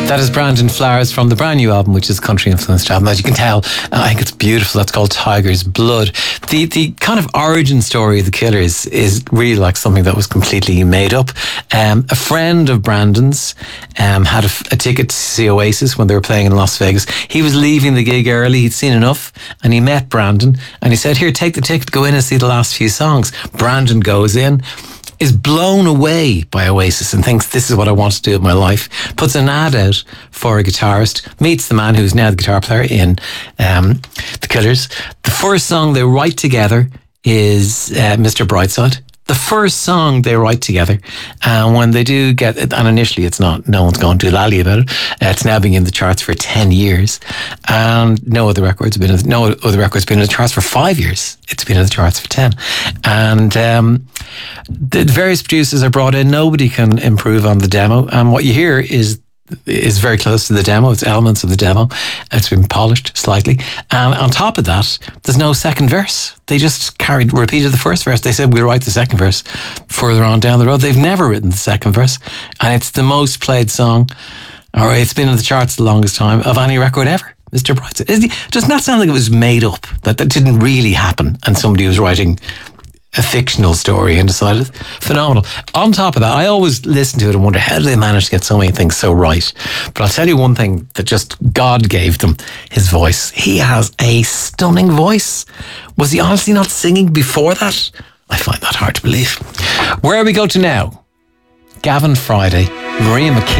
That is Brandon Flowers from the brand new album, which is country influenced album. As you can tell, I think it's beautiful. That's called Tiger's Blood. The kind of origin story of the Killers is really like something that was completely made up. A friend of Brandon's had a ticket to see Oasis when they were playing in Las Vegas. He was leaving the gig early. He'd seen enough and he met Brandon and he said, "Here, take the ticket, go in and see the last few songs." Brandon goes in, is blown away by Oasis and thinks, this is what I want to do with my life. Puts an ad out for a guitarist, meets the man who's now the guitar player in the Killers. The first song they write together is Mr. Brightside. The first song they write together, and when they do get it, and initially it's not, no one's going to lally about it. It's now been in the charts for 10 years, and no other record's been in the charts for 5 years. It's been in the charts for 10, and the various producers are brought in. Nobody can improve on the demo, and what you hear is very close to the demo. It's elements of the demo. It's been polished slightly. And on top of that, there's no second verse. They just repeated the first verse. They said, we'll write the second verse further on down the road. They've never written the second verse. And it's the most played song, or it's been in the charts the longest time of any record ever. Mr. Brightside. Doesn't that sound like it was made up? That didn't really happen and somebody was writing a fictional story and decided, phenomenal. On top of that, I always listen to it and wonder, how do they manage to get so many things so right? But I'll tell you one thing that just God gave them, his voice. He has a stunning voice. Was he honestly not singing before that? I find that hard to believe. Where we go to now? Gavin Friday, Maria McKee.